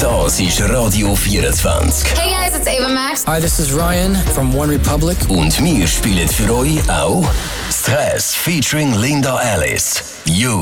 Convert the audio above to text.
Das ist Radio 24. Hey guys, it's Ava Max. Hi, this is Ryan from One Republic. Und wir spielen für euch auch Stress featuring Linda Alice. You.